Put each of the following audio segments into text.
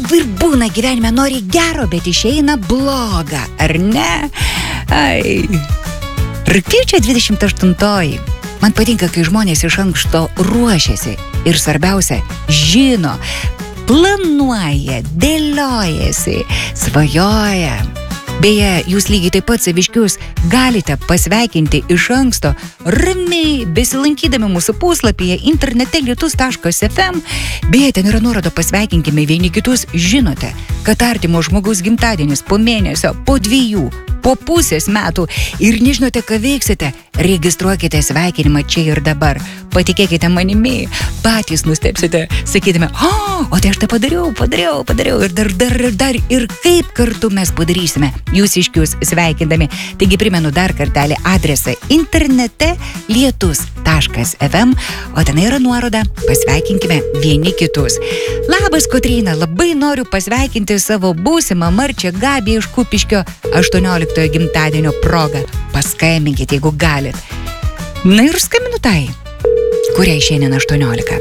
taip ir būna gyvenime, nori gero, bet išeina bloga, ar ne? Ai. Rugpjūčio 28. Man patinka, kai žmonės iš anksto ruošiasi ir svarbiausia, žino, planuoja, dėliojasi, svajoja. Beje, jūs lygiai taip pat saviškius galite pasveikinti iš anksto ramiai besilankydami mūsų puslapyje internete lietus.fm. Beje, ten yra nuoroda pasveikinkime vieni kitus. Žinote, kad artimo žmogaus gimtadienis po mėnesio, po 2, po pusės metų ir nežinote, ką veiksite, registruokite sveikinimą čia ir dabar. Patikėkite manimi, patys nustebsite, sakydami, o tai aš tai padariau ir dar ir kaip kartu mes padarysime jūs iškius sveikindami. Taigi primenu dar kartelį adresą internete lietus.fm, o ten yra nuoroda pasveikinkime vieni kitus. Labas, Kotryna, labai noriu pasveikinti savo būsimą marčią Gabiją iš Kupiškio 18 gimtadienio proga. Paskambinkite, jeigu galit. Na ir skambinu tai, kuriai šiandien 18.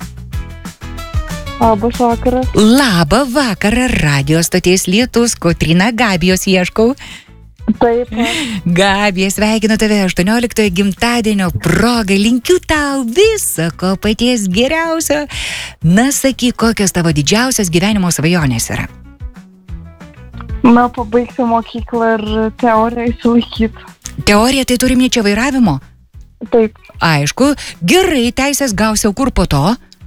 Labas vakaras. Labą vakarą, radio stoties Lietus, Kotryna, Gabijos ieškau. Taip. Gabija, sveikinu tave 18 gimtadienio proga, linkiu tau viso ko paties geriausio. Na, sakyk, kokios tavo didžiausios gyvenimo svajonės yra? Na, pabaigti mokyklą ir teoriją išsilaikyti. Teorija, tai turim čia vairavimo? Taip. Aišku, gerai, teisės gausi, o kur po to?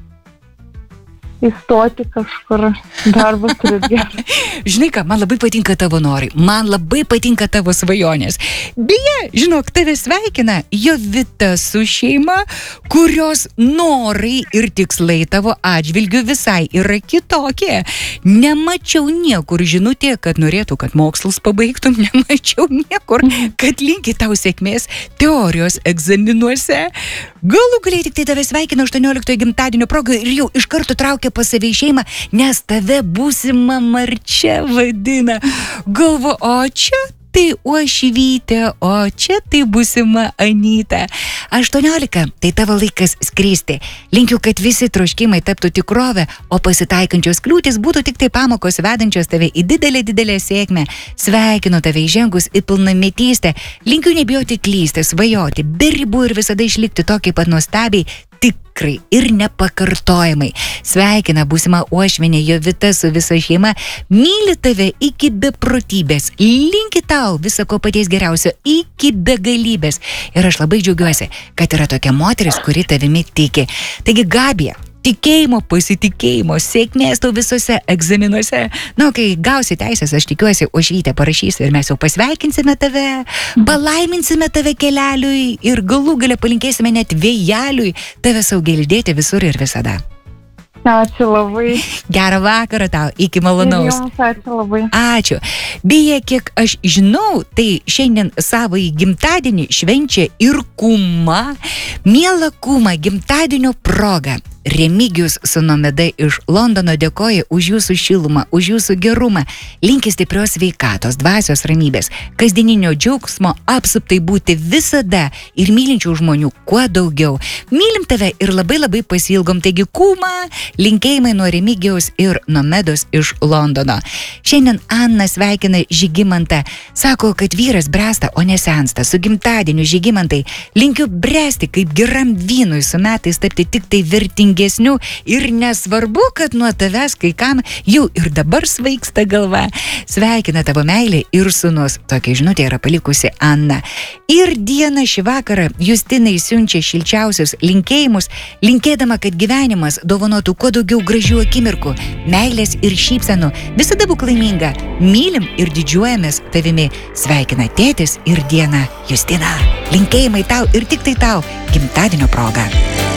Įstoti kažkur, darbas turi gerai. Žinai ką, man labai patinka tavo norai, man labai patinka tavo svajonės. Beje, žinok, tave sveikina Jovita su šeima, kurios norai ir tikslai tavo atžvilgiu visai yra kitokie. Nemačiau niekur žinutė, kad norėtų, kad mokslus pabaigtum, nemačiau niekur, kad linki tau sėkmės teorijos egzaminuose. Galų galiai tik tai tave sveikina 18 gimtadienio proga ir jau iš karto traukia pas save į šeimą, nes tave būsima marčia vadina. Galvo, o čia tai Uošvytė, o čia tai būsima Anyta. 18, tai tavo laikas skristi. Linkiu, kad visi troškimai taptų tikrovę, o pasitaikančios kliūtis būtų tik tai pamokos vedančios tave į didelę sėkmę. Sveikinu tave įžengus į pilnametystę. Linkiu nebijoti klysti, svajoti, be ribų ir visada išlikti tokiai pat nuostabiai, tikrai ir nepakartojamai. Sveikina būsima uošvienė Jovita su visa šeima. Myli tave iki beprotybės. Linki tau viso ko paties geriausio iki begalybės. Ir aš labai džiaugiuosi, kad yra tokia moteris, kuri tavimi tiki. Taigi, Gabija, tikėjimo, pasitikėjimo, sėkmės tau visose egzaminuose. Na, kai gausi teisės, aš tikiuosi, Uošvytė parašys ir mes jau pasveikinsime tave, palaiminsime tave keleliui ir galų gale palinkėsime net vėjeliui tave saugiai lydėti visur ir visada. Ačiū labai. Gerą vakarą tau, iki malonaus. Jums ačiū labai. Ačiū. Beje, kiek aš žinau, tai šiandien savąjį gimtadienį švenčia ir kuma. Miela kuma, gimtadienio proga. Remigijus su Nomeda iš Londono dėkoja už jūsų šilumą, už jūsų gerumą. Linki stiprios sveikatos, dvasios ramybės, kasdieninio džiaugsmo, apsuptai būti visada ir mylinčių žmonių kuo daugiau. Mylim tave ir labai pasiilgom. Taigi, kuma, linkėjimai nuo Remigijaus ir Nomedos iš Londono. Šiandien Anna sveikina Žygimantą. Sako, kad vyras bręsta, o nesensta. Su gimtadieniu, Žygimantai, linkiu bręsti kaip geram vynui, su metais tapti tik tai vertingesniu ir nesvarbu, kad nuo tavęs kai kam jau ir dabar svaigsta galva. Sveikina tavo meilė ir sūnus. Tokia žinutė yra palikusi Anna. Ir dieną šį vakarą Justinai siunčia šilčiausius linkėjimus, linkėdama, kad gyvenimas dovanotų kuo daugiau gražių akimirkų, meilės ir šypsenų. Visada būk laiminga. Mylim ir didžiuojamės tavimi. Sveikina tėtis ir diena. Justina, linkėjimai tau ir tik tai tau gimtadienio proga.